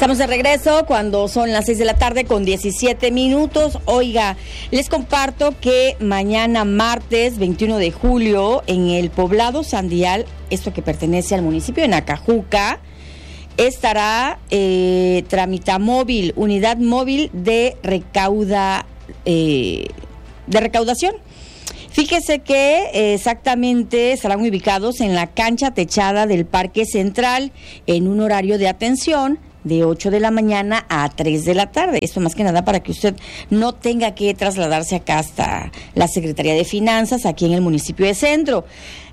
Estamos de regreso cuando son las 6 de la tarde con 17 minutos. Oiga, les comparto que mañana martes 21 de julio en el poblado Sandial, esto que pertenece al municipio de Nacajuca, estará Tramitamóvil, unidad móvil de recaudación. Fíjese que exactamente estarán ubicados en la cancha techada del Parque Central en un horario de atención de 8 de la mañana a 3 de la tarde. Esto más que nada para que usted no tenga que trasladarse acá hasta la Secretaría de Finanzas, aquí en el municipio de Centro.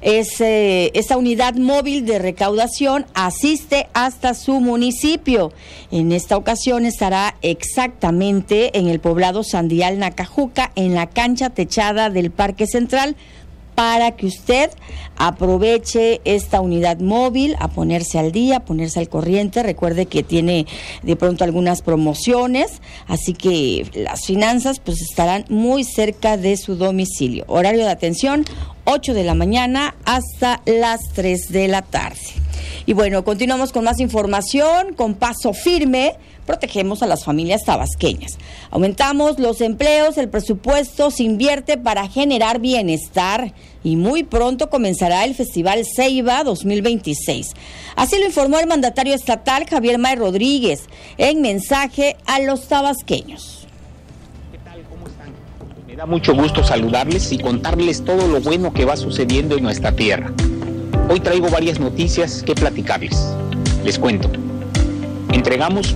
Esta unidad móvil de recaudación asiste hasta su municipio. En esta ocasión estará exactamente en el poblado Sandial, Nacajuca, en la cancha techada del Parque Central, para que usted aproveche esta unidad móvil a ponerse al día, ponerse al corriente. Recuerde que tiene de pronto algunas promociones, así que las finanzas pues estarán muy cerca de su domicilio. Horario de atención, 8 de la mañana hasta las 3 de la tarde. Y bueno, continuamos con más información. Con Paso Firme protegemos a las familias tabasqueñas. Aumentamos los empleos, el presupuesto se invierte para generar bienestar y muy pronto comenzará el Festival Ceiba 2026. Así lo informó el mandatario estatal Javier May Rodríguez en mensaje a los tabasqueños. ¿Qué tal? ¿Cómo están? Me da mucho gusto saludarles y contarles todo lo bueno que va sucediendo en nuestra tierra. Hoy traigo varias noticias que platicarles. Les cuento. Entregamos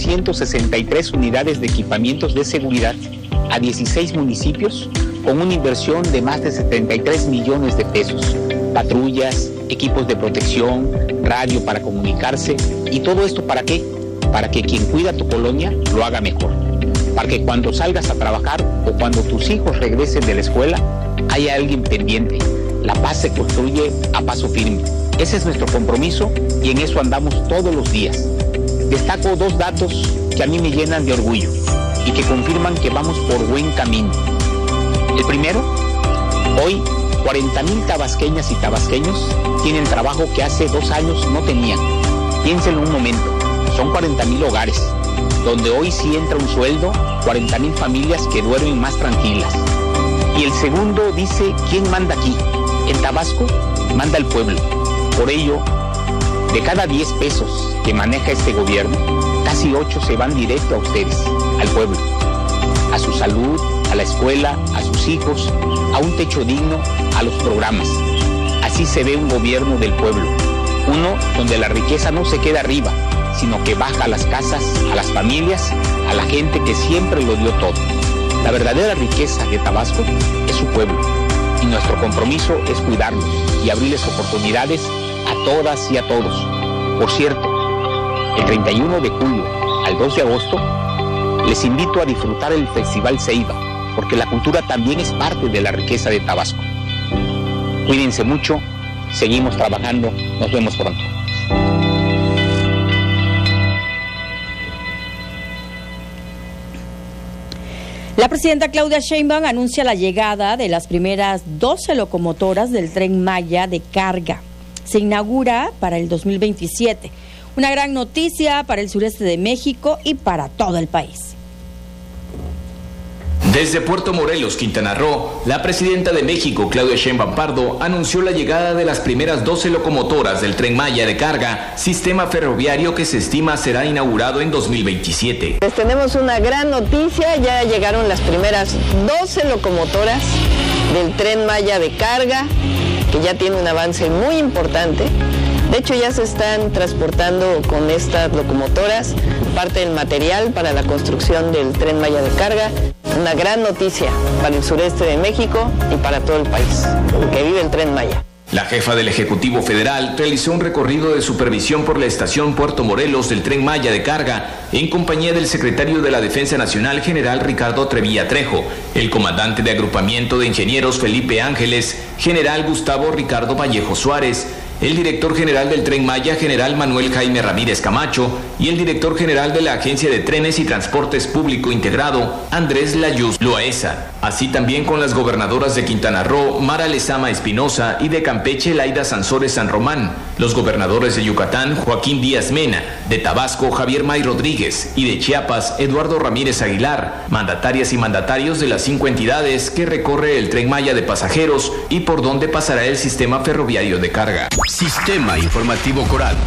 1,163 unidades de equipamientos de seguridad a 16 municipios con una inversión de más de 73 millones de pesos. Patrullas, equipos de protección, radio para comunicarse. ¿Y todo esto para qué? Para que quien cuida tu colonia lo haga mejor. Para que cuando salgas a trabajar o cuando tus hijos regresen de la escuela, haya alguien pendiente. La paz se construye a paso firme. Ese es nuestro compromiso y en eso andamos todos los días. Destaco 2 datos que a mí me llenan de orgullo y que confirman que vamos por buen camino. El primero, hoy 40,000 tabasqueñas y tabasqueños tienen trabajo que hace 2 años no tenían. Piénsenlo un momento, son 40,000 hogares, donde hoy sí entra un sueldo, 40,000 familias que duermen más tranquilas. Y el segundo dice, ¿quién manda aquí? En Tabasco manda el pueblo. Por ello, de cada 10 pesos que maneja este gobierno, casi 8 se van directo a ustedes, al pueblo, a su salud, a la escuela, a sus hijos, a un techo digno, a los programas. Así se ve un gobierno del pueblo, uno donde la riqueza no se queda arriba, sino que baja a las casas, a las familias, a la gente que siempre lo dio todo. La verdadera riqueza de Tabasco es su pueblo, y nuestro compromiso es cuidarlos y abrirles oportunidades a todas y a todos. Por cierto, el 31 de julio al 2 de agosto, les invito a disfrutar el Festival Ceiba, porque la cultura también es parte de la riqueza de Tabasco. Cuídense mucho, seguimos trabajando, nos vemos pronto. La presidenta Claudia Sheinbaum anuncia la llegada de las primeras 12 locomotoras del Tren Maya de carga. Se inaugura para el 2027. Una gran noticia para el sureste de México y para todo el país. Desde Puerto Morelos, Quintana Roo, la presidenta de México, Claudia Sheinbaum Pardo, anunció la llegada de las primeras 12 locomotoras del Tren Maya de carga, sistema ferroviario que se estima será inaugurado en 2027. Les tenemos una gran noticia, ya llegaron las primeras 12 locomotoras del Tren Maya de carga, que ya tiene un avance muy importante. De hecho, ya se están transportando con estas locomotoras parte del material para la construcción del Tren Maya de carga. Una gran noticia para el sureste de México y para todo el país. Que vive el Tren Maya. La jefa del Ejecutivo Federal realizó un recorrido de supervisión por la estación Puerto Morelos del Tren Maya de carga en compañía del secretario de la Defensa Nacional, general Ricardo Trevilla Trejo, el comandante de Agrupamiento de Ingenieros Felipe Ángeles, general Gustavo Ricardo Vallejo Suárez, el director general del Tren Maya, general Manuel Jaime Ramírez Camacho, y el director general de la Agencia de Trenes y Transportes Público Integrado, Andrés Layuz Loaesa, así también con las gobernadoras de Quintana Roo, Mara Lezama Espinosa, y de Campeche, Laida Sansores San Román, Los gobernadores de Yucatán, Joaquín Díaz Mena, de Tabasco, Javier May Rodríguez, y de Chiapas, Eduardo Ramírez Aguilar, mandatarias y mandatarios de las 5 entidades que recorre el Tren Maya de pasajeros y por donde pasará el sistema ferroviario de carga. Sistema Informativo Coral.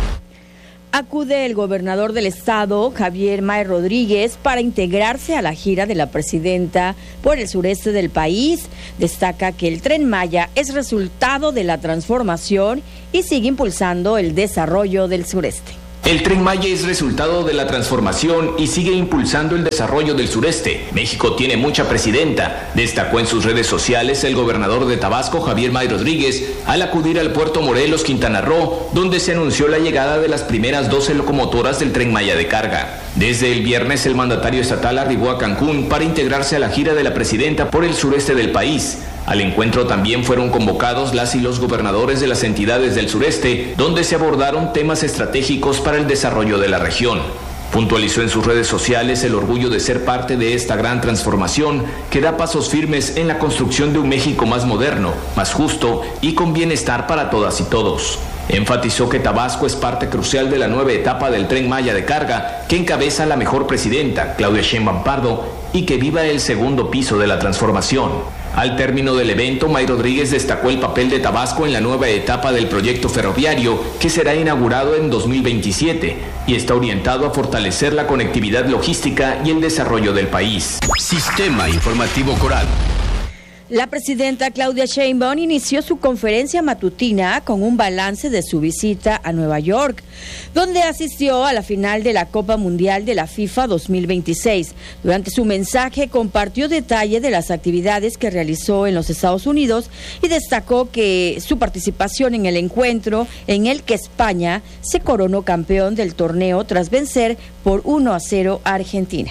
Acude el gobernador del estado, Javier May Rodríguez, para integrarse a la gira de la presidenta por el sureste del país. Destaca que el Tren Maya es resultado de la transformación y sigue impulsando el desarrollo del sureste. El Tren Maya es resultado de la transformación y sigue impulsando el desarrollo del sureste. México tiene mucha presidenta, destacó en sus redes sociales el gobernador de Tabasco, Javier May Rodríguez, al acudir al puerto Morelos, Quintana Roo, donde se anunció la llegada de las primeras 12 locomotoras del Tren Maya de carga. Desde el viernes, el mandatario estatal arribó a Cancún para integrarse a la gira de la presidenta por el sureste del país. Al encuentro también fueron convocados las y los gobernadores de las entidades del sureste, donde se abordaron temas estratégicos para el desarrollo de la región. Puntualizó en sus redes sociales el orgullo de ser parte de esta gran transformación que da pasos firmes en la construcción de un México más moderno, más justo y con bienestar para todas y todos. Enfatizó que Tabasco es parte crucial de la nueva etapa del Tren Maya de carga que encabeza la mejor presidenta, Claudia Sheinbaum Pardo, y que viva el segundo piso de la transformación. Al término del evento, May Rodríguez destacó el papel de Tabasco en la nueva etapa del proyecto ferroviario que será inaugurado en 2027 y está orientado a fortalecer la conectividad logística y el desarrollo del país. Sistema Informativo Coral. La presidenta Claudia Sheinbaum inició su conferencia matutina con un balance de su visita a Nueva York, donde asistió a la final de la Copa Mundial de la FIFA 2026. Durante su mensaje compartió detalle de las actividades que realizó en los Estados Unidos y destacó que su participación en el encuentro en el que España se coronó campeón del torneo tras vencer por 1-0 a Argentina.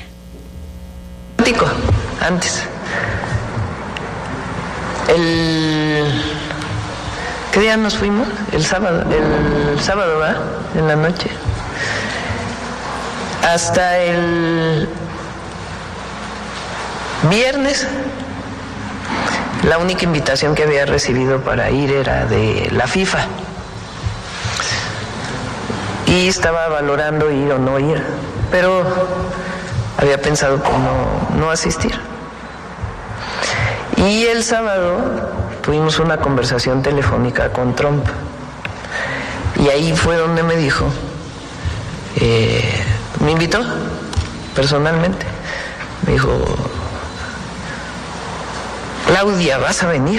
Antes. ¿Qué día nos fuimos? El sábado, ¿verdad? En la noche. Hasta el viernes, la única invitación que había recibido para ir era de la FIFA. Y estaba valorando ir o no ir, pero había pensado que no asistir. Y el sábado tuvimos una conversación telefónica con Trump. Y ahí fue donde me dijo, me invitó personalmente. Me dijo, Claudia, ¿vas a venir?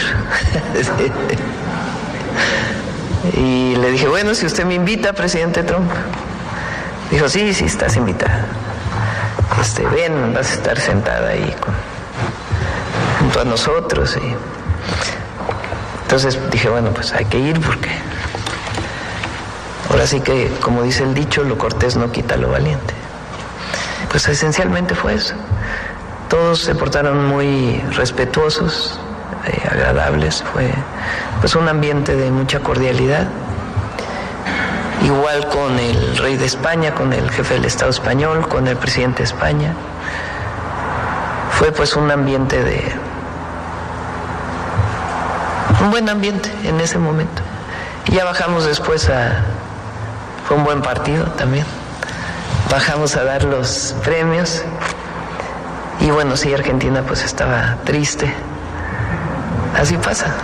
Y le dije, bueno, si usted me invita, presidente Trump. Dijo, sí, estás invitada. Ven, vas a estar sentada ahí junto a nosotros. Y entonces dije, bueno, pues hay que ir porque ahora sí que, como dice el dicho, lo cortés no quita lo valiente. Pues esencialmente fue eso. Todos se portaron muy respetuosos, agradables. Fue pues un ambiente de mucha cordialidad. Igual con el rey de España, con el jefe del Estado español, con el presidente de España. Fue pues un ambiente un buen ambiente en ese momento. Y ya bajamos después fue un buen partido también. Bajamos a dar los premios. Y bueno, sí, Argentina pues estaba triste. Así pasa.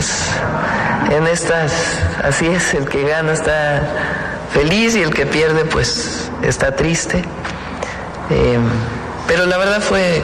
Así es, el que gana está feliz y el que pierde pues está triste. Pero la verdad fue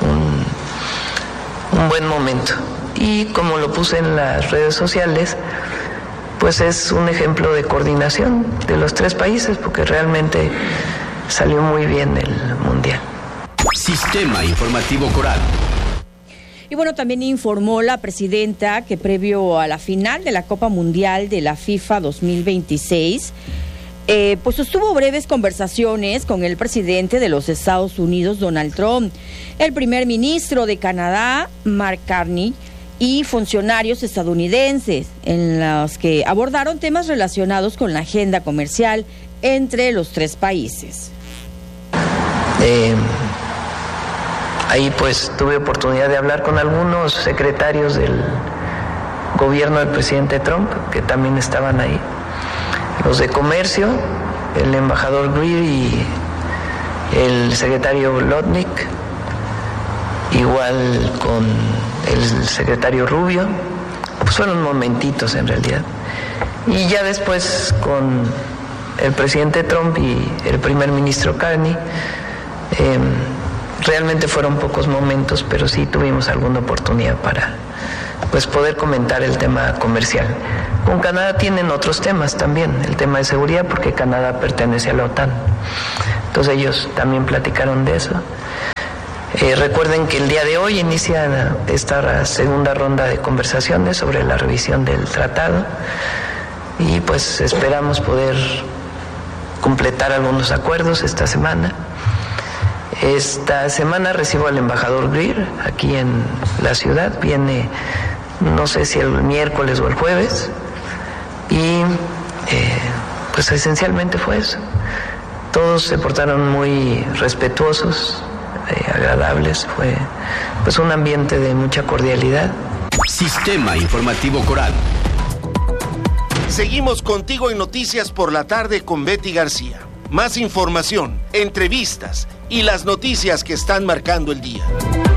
un buen momento. Y como lo puse en las redes sociales, pues es un ejemplo de coordinación de los tres países, porque realmente salió muy bien el Mundial. Sistema Informativo Coral. Y bueno, también informó la presidenta que previo a la final de la Copa Mundial de la FIFA 2026, pues sostuvo breves conversaciones con el presidente de los Estados Unidos, Donald Trump, el primer ministro de Canadá, Mark Carney, y funcionarios estadounidenses, en los que abordaron temas relacionados con la agenda comercial entre los tres países. Ahí pues tuve oportunidad de hablar con algunos secretarios del gobierno del presidente Trump, que también estaban ahí. los de Comercio, el embajador Greer y el secretario Lotnick, igual con el secretario Rubio, pues fueron momentitos en realidad. Y ya después con el presidente Trump y el primer ministro Carney, realmente fueron pocos momentos, pero sí tuvimos alguna oportunidad para pues poder comentar el tema comercial. Con Canadá tienen otros temas también, el tema de seguridad, porque Canadá pertenece a la OTAN. Entonces ellos también platicaron de eso. Recuerden que el día de hoy inicia esta segunda ronda de conversaciones sobre la revisión del tratado y pues esperamos poder completar algunos acuerdos esta semana. Esta semana recibo al embajador Greer aquí en la ciudad, viene no sé si el miércoles o el jueves, y pues esencialmente fue eso. Todos se portaron muy respetuosos, agradables, fue pues un ambiente de mucha cordialidad. Sistema Informativo Coral. Seguimos contigo en Noticias por la Tarde con Betty García. Más información, entrevistas y las noticias que están marcando el día.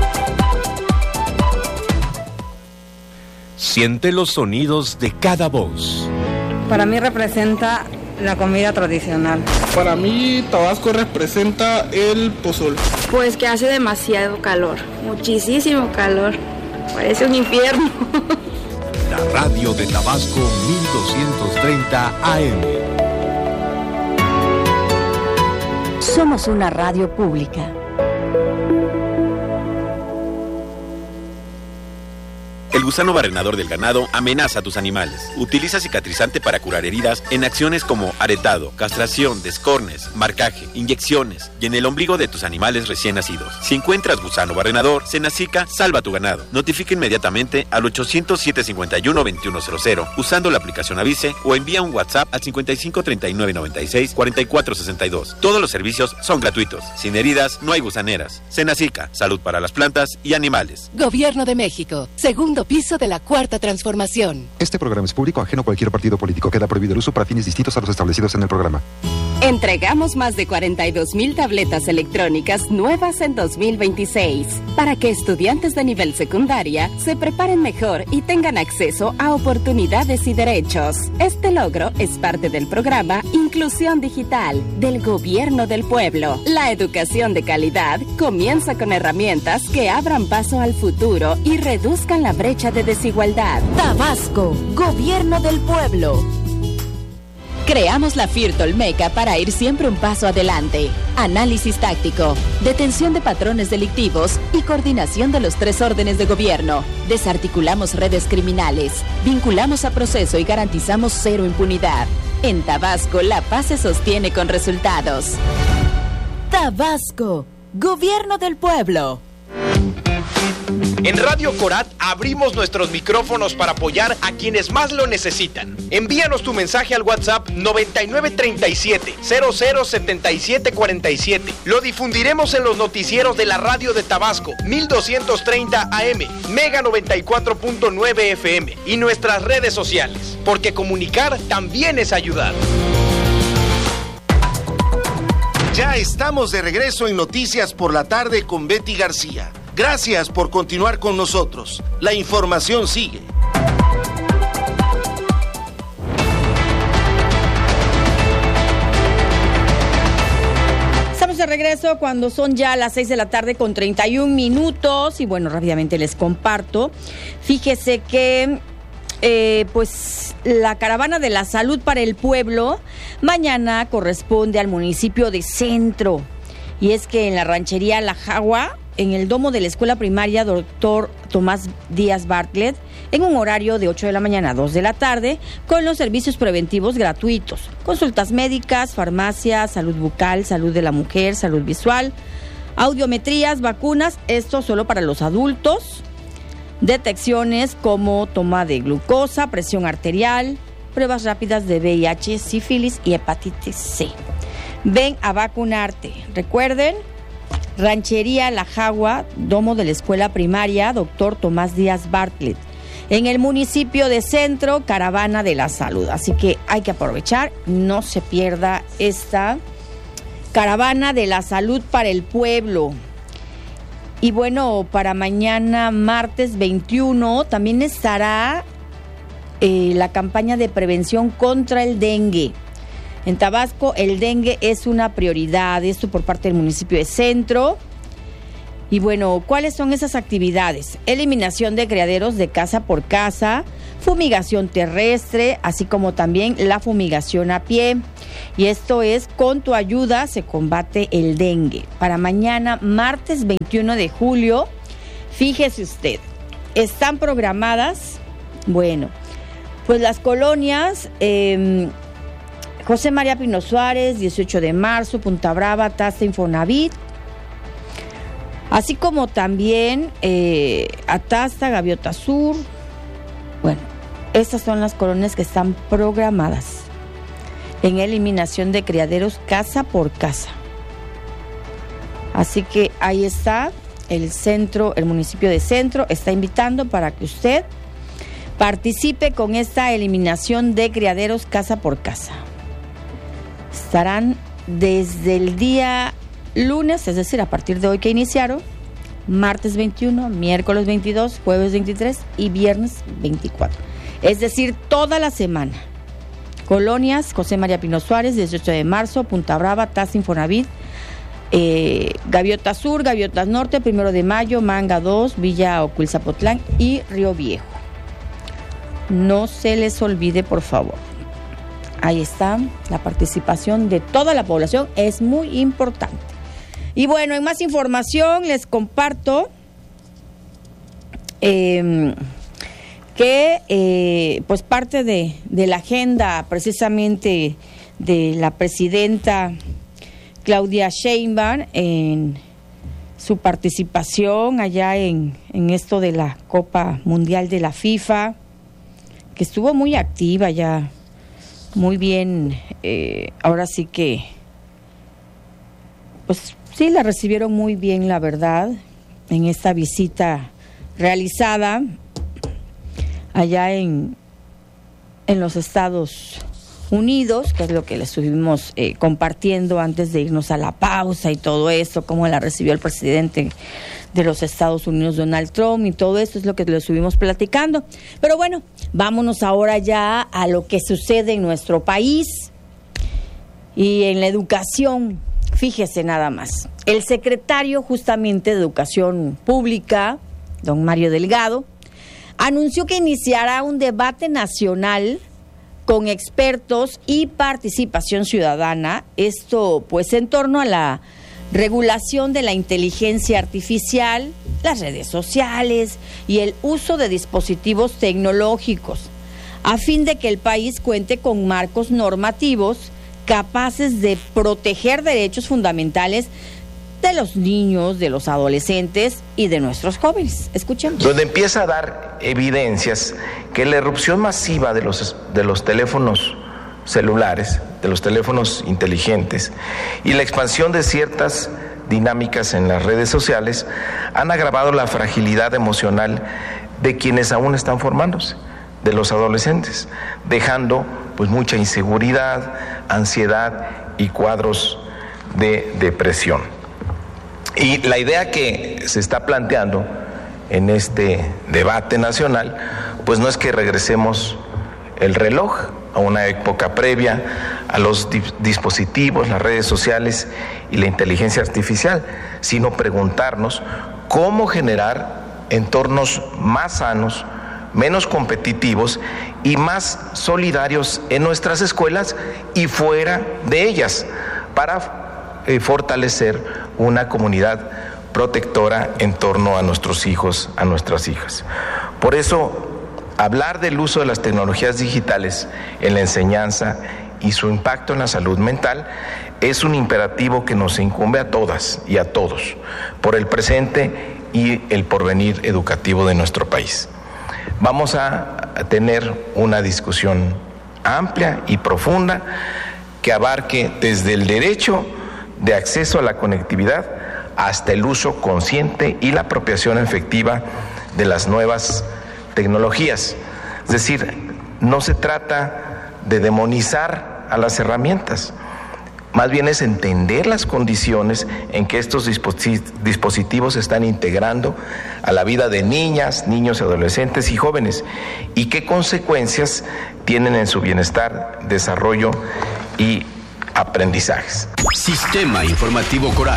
Siente los sonidos de cada voz. Para mí representa la comida tradicional. Para mí Tabasco representa el pozol. Pues que hace demasiado calor, muchísimo calor, parece un infierno. La radio de Tabasco 1230 AM. Somos una radio pública. El gusano barrenador del ganado amenaza a tus animales. Utiliza cicatrizante para curar heridas en acciones como aretado, castración, descornes, marcaje, inyecciones y en el ombligo de tus animales recién nacidos. Si encuentras gusano barrenador, Senacica salva tu ganado. Notifica inmediatamente al 800-751-2100 usando la aplicación Avise o envía un WhatsApp al 553996-4462. Todos los servicios son gratuitos. Sin heridas, no hay gusaneras. Senacica, salud para las plantas y animales. Gobierno de México, segundo piso de la Cuarta Transformación. Este programa es público, ajeno a cualquier partido político. Queda prohibido el uso para fines distintos a los establecidos en el programa. Entregamos más de 42,000 tabletas electrónicas nuevas en 2026 para que estudiantes de nivel secundaria se preparen mejor y tengan acceso a oportunidades y derechos. Este logro es parte del programa Inclusión Digital del Gobierno del Pueblo. La educación de calidad comienza con herramientas que abran paso al futuro y reduzcan la brecha de desigualdad. Tabasco, Gobierno del Pueblo. Creamos la FIR Tolmeca para ir siempre un paso adelante. Análisis táctico, detención de patrones delictivos y coordinación de los 3 órdenes de gobierno. Desarticulamos redes criminales, vinculamos a proceso y garantizamos 0 impunidad. En Tabasco, la paz se sostiene con resultados. Tabasco, Gobierno del Pueblo. En Radio Corat abrimos nuestros micrófonos para apoyar a quienes más lo necesitan. Envíanos tu mensaje al WhatsApp 9937-007747. Lo difundiremos en los noticieros de la radio de Tabasco 1230 AM, Mega 94.9 FM y nuestras redes sociales, porque comunicar también es ayudar. Ya estamos de regreso en Noticias por la Tarde con Betty García. Gracias por continuar con nosotros. La información sigue. Estamos de regreso cuando son ya las 6 de la tarde con 31 minutos. Y bueno, rápidamente les comparto. Fíjese que pues la caravana de la salud para el pueblo mañana corresponde al municipio de Centro. Y es que en la ranchería La Jagua, en el domo de la escuela primaria Dr. Tomás Díaz Bartlett, en un horario de 8 de la mañana a 2 de la tarde, con los servicios preventivos gratuitos, consultas médicas, farmacia, salud bucal, salud de la mujer, salud visual, audiometrías, vacunas, esto solo para los adultos, detecciones como toma de glucosa, presión arterial, pruebas rápidas de VIH, sífilis y hepatitis C. Ven a vacunarte. Recuerden, Ranchería La Jagua, domo de la escuela primaria Dr. Tomás Díaz Bartlett. en el municipio de Centro, Caravana de la Salud. Así que hay que aprovechar, no se pierda esta Caravana de la Salud para el pueblo. Y bueno, para mañana, martes 21, también estará la campaña de prevención contra el dengue. En Tabasco, el dengue es una prioridad, esto por parte del municipio de Centro. Y bueno, ¿cuáles son esas actividades? Eliminación de criaderos de casa por casa, fumigación terrestre, así como también la fumigación a pie. Y esto es, con tu ayuda se combate el dengue. Para mañana, martes 21 de julio, fíjese usted, están programadas, bueno, pues las colonias José María Pino Suárez, 18 de marzo, Punta Brava, Tasta, Infonavit, así como también Atasta, Gaviota Sur. Bueno, estas son las colonias que están programadas en eliminación de criaderos casa por casa. Así que ahí está el centro, el municipio de Centro está invitando para que usted participe con esta eliminación de criaderos casa por casa. Estarán desde el día lunes, es decir, a partir de hoy que iniciaron, martes 21, miércoles 22, jueves 23 y viernes 24. Es decir, toda la semana. Colonias José María Pino Suárez, 18 de marzo, Punta Brava, Taz, Infonavit, Gaviota Sur, Gaviotas Norte, 1 de mayo, Manga 2, Villa Ocuilzapotlán y Río Viejo. No se les olvide, por favor. Ahí está la participación de toda la población, es muy importante. Y bueno, en más información les comparto que pues parte de la agenda precisamente de la presidenta Claudia Sheinbaum en su participación allá en esto de la Copa Mundial de la FIFA, que estuvo muy activa ya, muy bien, ahora sí que, pues sí, la recibieron muy bien, la verdad, en esta visita realizada allá en los Estados Unidos, que es lo que le estuvimos compartiendo antes de irnos a la pausa y todo esto, cómo la recibió el presidente de los Estados Unidos, Donald Trump, y todo esto es lo que le estuvimos platicando. Pero bueno, vámonos ahora ya a lo que sucede en nuestro país y en la educación. Fíjese nada más, el secretario justamente de Educación Pública, don Mario Delgado, anunció que iniciará un debate nacional con expertos y participación ciudadana, esto pues en torno a la regulación de la inteligencia artificial, las redes sociales y el uso de dispositivos tecnológicos, a fin de que el país cuente con marcos normativos capaces de proteger derechos fundamentales de los niños, de los adolescentes y de nuestros jóvenes. Escuchemos. Donde empieza a dar evidencias que la irrupción masiva de los teléfonos celulares, de los teléfonos inteligentes y la expansión de ciertas dinámicas en las redes sociales han agravado la fragilidad emocional de quienes aún están formándose, de los adolescentes, dejando pues mucha inseguridad, ansiedad y cuadros de depresión. Y la idea que se está planteando en este debate nacional, pues no es que regresemos el reloj a una época previa a los dispositivos, las redes sociales y la inteligencia artificial, sino preguntarnos cómo generar entornos más sanos, menos competitivos y más solidarios en nuestras escuelas y fuera de ellas, para fortalecer una comunidad protectora en torno a nuestros hijos, a nuestras hijas. Por eso, hablar del uso de las tecnologías digitales en la enseñanza y su impacto en la salud mental es un imperativo que nos incumbe a todas y a todos, por el presente y el porvenir educativo de nuestro país. Vamos a tener una discusión amplia y profunda que abarque desde el derecho de acceso a la conectividad hasta el uso consciente y la apropiación efectiva de las nuevas tecnologías. Es decir, no se trata de demonizar a las herramientas, más bien es entender las condiciones en que estos dispositivos se están integrando a la vida de niñas, niños, adolescentes y jóvenes y qué consecuencias tienen en su bienestar, desarrollo y aprendizajes. Sistema Informativo Coral.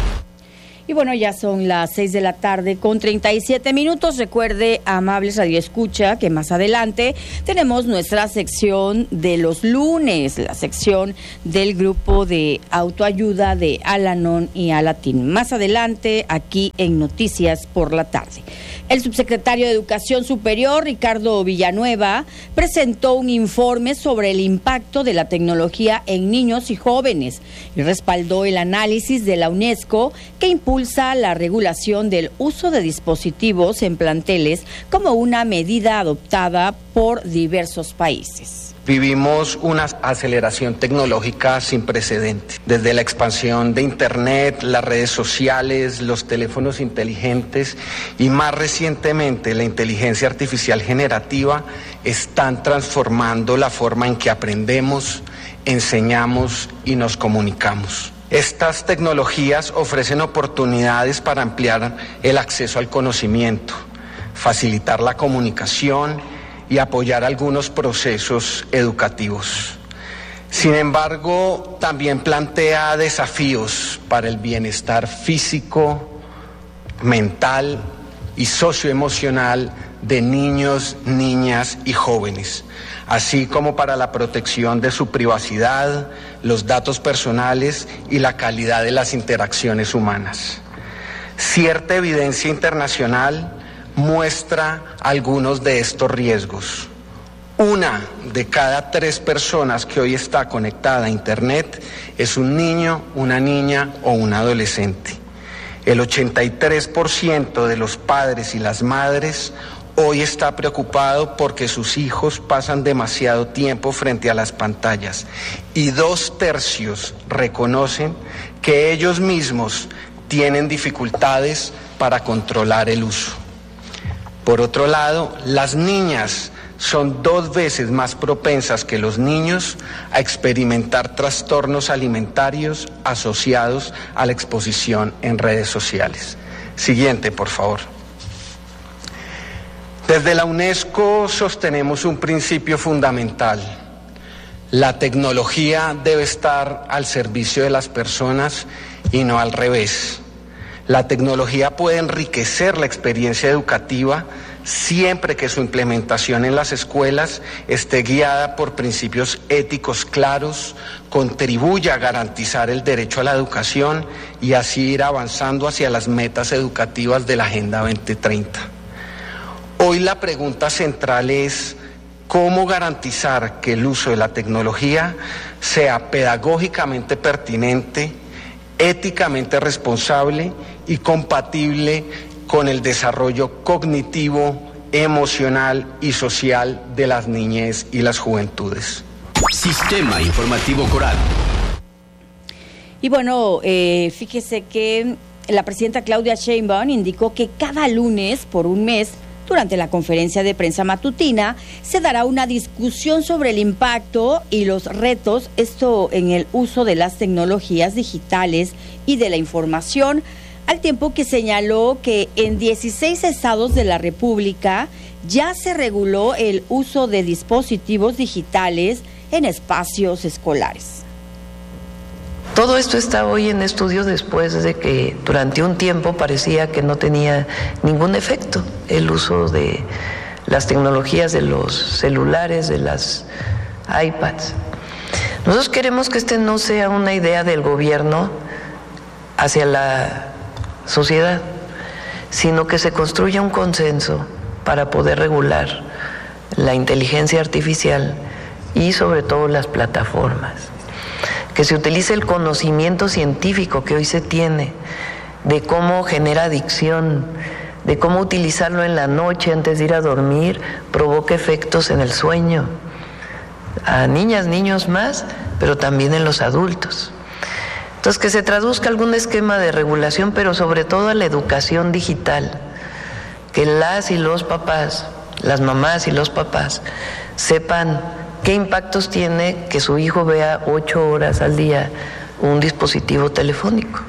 Y bueno, ya son las 6 de la tarde con 37 minutos. Recuerde, amables radioescucha, que más adelante tenemos nuestra sección de los lunes, la sección del grupo de autoayuda de Al-Anon y Alatín. Más adelante, aquí en Noticias por la Tarde. El subsecretario de Educación Superior, Ricardo Villanueva, presentó un informe sobre el impacto de la tecnología en niños y jóvenes y respaldó el análisis de la UNESCO que impulsa la regulación del uso de dispositivos en planteles como una medida adoptada por diversos países. Vivimos una aceleración tecnológica sin precedentes. Desde la expansión de Internet, las redes sociales, los teléfonos inteligentes y más recientemente la inteligencia artificial generativa están transformando la forma en que aprendemos, enseñamos y nos comunicamos. Estas tecnologías ofrecen oportunidades para ampliar el acceso al conocimiento, facilitar la comunicación y apoyar algunos procesos educativos. Sin embargo, también plantea desafíos para el bienestar físico, mental y socioemocional de niños, niñas y jóvenes, así como para la protección de su privacidad, los datos personales y la calidad de las interacciones humanas. Cierta evidencia internacional muestra algunos de estos riesgos. 1 de cada 3 personas que hoy está conectada a Internet es un niño, una niña o un adolescente. El 83% de los padres y las madres hoy está preocupado porque sus hijos pasan demasiado tiempo frente a las pantallas y 2/3 reconocen que ellos mismos tienen dificultades para controlar el uso. Por otro lado, las niñas son 2 veces más propensas que los niños a experimentar trastornos alimentarios asociados a la exposición en redes sociales. Siguiente, por favor. Desde la UNESCO sostenemos un principio fundamental. La tecnología debe estar al servicio de las personas y no al revés. La tecnología puede enriquecer la experiencia educativa siempre que su implementación en las escuelas esté guiada por principios éticos claros, contribuya a garantizar el derecho a la educación y así ir avanzando hacia las metas educativas de la Agenda 2030. Hoy la pregunta central es cómo garantizar que el uso de la tecnología sea pedagógicamente pertinente, éticamente responsable y compatible con el desarrollo cognitivo, emocional y social de las niñez y las juventudes. Sistema Informativo Coral. Y bueno, fíjese que la presidenta Claudia Sheinbaum indicó que cada lunes por un mes, durante la conferencia de prensa matutina, se dará una discusión sobre el impacto y los retos, esto en el uso de las tecnologías digitales y de la información, al tiempo que señaló que en 16 estados de la República ya se reguló el uso de dispositivos digitales en espacios escolares. Todo esto está hoy en estudio después de que durante un tiempo parecía que no tenía ningún efecto el uso de las tecnologías de los celulares, de las iPads. Nosotros queremos que este no sea una idea del gobierno hacia la sociedad, sino que se construya un consenso para poder regular la inteligencia artificial y sobre todo las plataformas. Que se utilice el conocimiento científico que hoy se tiene de cómo genera adicción, de cómo utilizarlo en la noche antes de ir a dormir provoca efectos en el sueño, a niñas, niños más, pero también en los adultos. Entonces, que se traduzca algún esquema de regulación, pero sobre todo a la educación digital, que las y los papás las mamás y los papás sepan qué impactos tiene que su hijo vea 8 horas al día un dispositivo telefónico,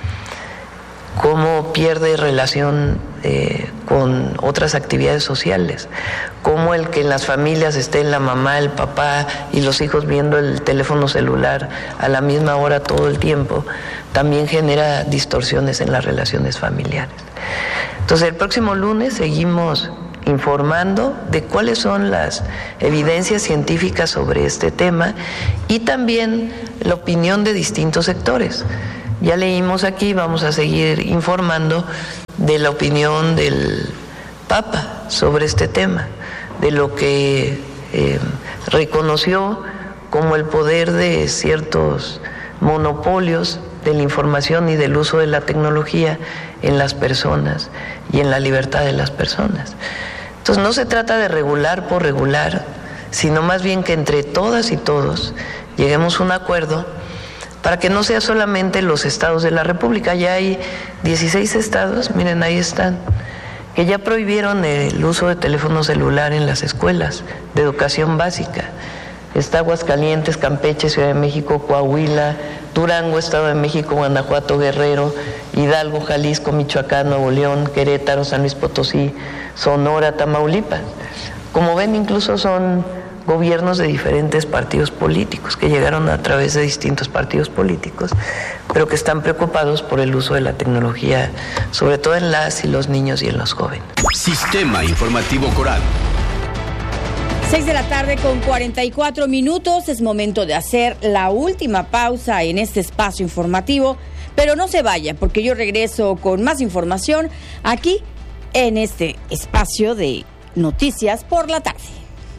cómo pierde relación con otras actividades sociales, cómo el que en las familias estén la mamá, el papá y los hijos viendo el teléfono celular a la misma hora todo el tiempo, también genera distorsiones en las relaciones familiares. Entonces, el próximo lunes seguimos informando de cuáles son las evidencias científicas sobre este tema y también la opinión de distintos sectores. Ya leímos aquí, vamos a seguir informando de la opinión del Papa sobre este tema, de lo que reconoció como el poder de ciertos monopolios de la información y del uso de la tecnología en las personas y en la libertad de las personas. Entonces no se trata de regular por regular, sino más bien que entre todas y todos lleguemos a un acuerdo para que no sea solamente los estados de la República. Ya hay 16 estados, miren, ahí están, que ya prohibieron el uso de teléfono celular en las escuelas de educación básica. Está Aguascalientes, Campeche, Ciudad de México, Coahuila, Durango, Estado de México, Guanajuato, Guerrero, Hidalgo, Jalisco, Michoacán, Nuevo León, Querétaro, San Luis Potosí, Sonora, Tamaulipas. Como ven, incluso son gobiernos de diferentes partidos políticos que llegaron a través de distintos partidos políticos, pero que están preocupados por el uso de la tecnología, sobre todo en las y los niños y en los jóvenes. Sistema Informativo Coral. 6 de la tarde con 44 minutos. Es momento de hacer la última pausa en este espacio informativo, pero no se vaya porque yo regreso con más información aquí en este espacio de Noticias por la Tarde.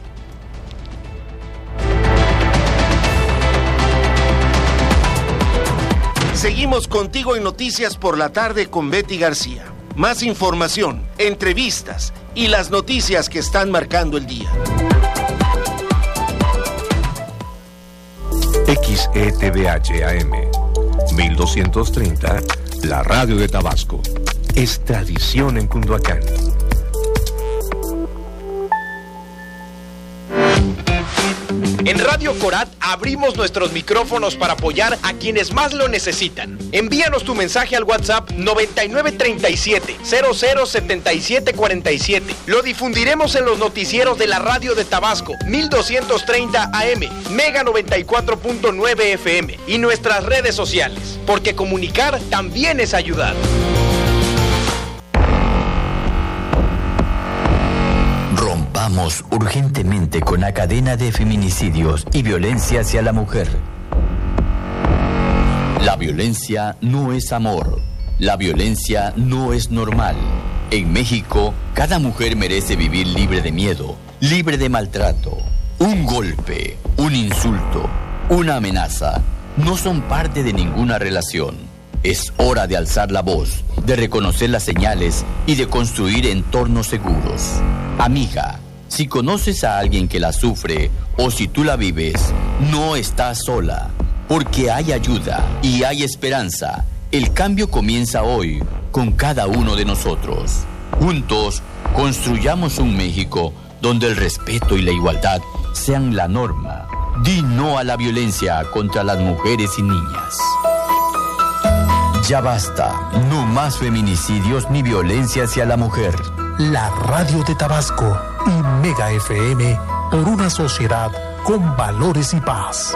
Seguimos contigo en Noticias por la Tarde con Betty García. Más información, entrevistas y las noticias que están marcando el día. XETVH AM 1230, la radio de Tabasco. Es tradición en Cunduacán. En Radio Corat abrimos nuestros micrófonos para apoyar a quienes más lo necesitan. Envíanos tu mensaje al WhatsApp 9937-007747. Lo difundiremos en los noticieros de la radio de Tabasco, 1230 AM, Mega 94.9 FM y nuestras redes sociales, porque comunicar también es ayudar. Rompamos urgentemente con la cadena de feminicidios y violencia hacia la mujer. La violencia no es amor. La violencia no es normal. En México, cada mujer merece vivir libre de miedo, libre de maltrato. Un golpe, un insulto, una amenaza no son parte de ninguna relación. Es hora de alzar la voz, de reconocer las señales y de construir entornos seguros. Amiga, si conoces a alguien que la sufre o si tú la vives, no estás sola, porque hay ayuda y hay esperanza. El cambio comienza hoy con cada uno de nosotros. Juntos, construyamos un México donde el respeto y la igualdad sean la norma. Di no a la violencia contra las mujeres y niñas. Ya basta, no más feminicidios ni violencia hacia la mujer. La radio de Tabasco y Mega FM por una sociedad con valores y paz.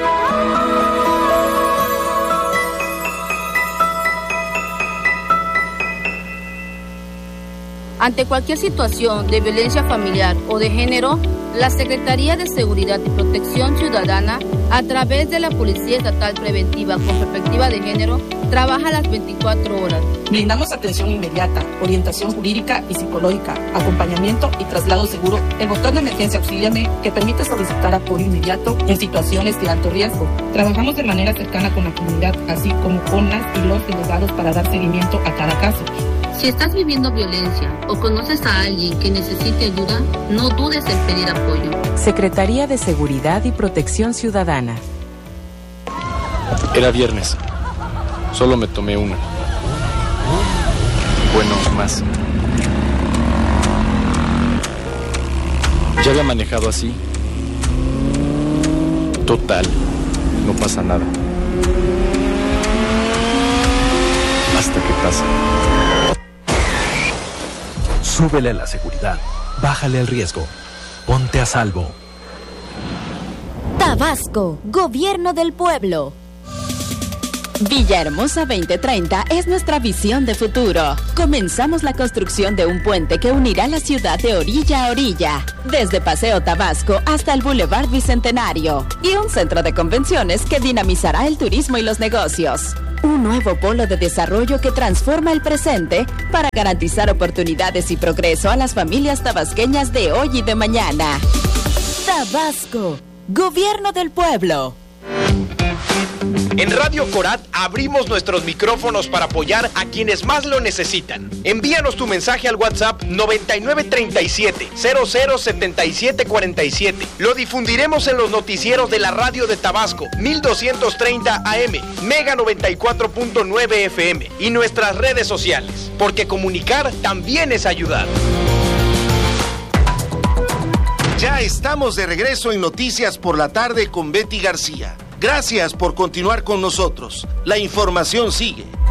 Ante cualquier situación de violencia familiar o de género, la Secretaría de Seguridad y Protección Ciudadana, a través de la Policía Estatal Preventiva con Perspectiva de Género, trabaja las 24 horas. Brindamos atención inmediata, orientación jurídica y psicológica, acompañamiento y traslado seguro. El botón de emergencia Auxíliame, que permite solicitar apoyo inmediato en situaciones de alto riesgo. Trabajamos de manera cercana con la comunidad, así como con las y los delegados para dar seguimiento a cada caso. Si estás viviendo violencia o conoces a alguien que necesite ayuda, no dudes en pedir apoyo. Secretaría de Seguridad y Protección Ciudadana. Era viernes. Solo me tomé una. Bueno, más. Ya la he manejado así. Total, no pasa nada. Hasta que pasa. Súbele a la seguridad, bájale al riesgo, ponte a salvo. Tabasco, Gobierno del Pueblo. Villahermosa 2030 es nuestra visión de futuro. Comenzamos la construcción de un puente que unirá la ciudad de orilla a orilla, desde Paseo Tabasco hasta el Boulevard Bicentenario, y un centro de convenciones que dinamizará el turismo y los negocios. Un nuevo polo de desarrollo que transforma el presente para garantizar oportunidades y progreso a las familias tabasqueñas de hoy y de mañana. Tabasco, Gobierno del Pueblo. En Radio Corat abrimos nuestros micrófonos para apoyar a quienes más lo necesitan. Envíanos tu mensaje al WhatsApp 9937-007747. Lo difundiremos en los noticieros de la radio de Tabasco, 1230 AM, Mega 94.9 FM y nuestras redes sociales, porque comunicar también es ayudar. Ya estamos de regreso en Noticias por la Tarde con Betty García. Gracias por continuar con nosotros. La información sigue.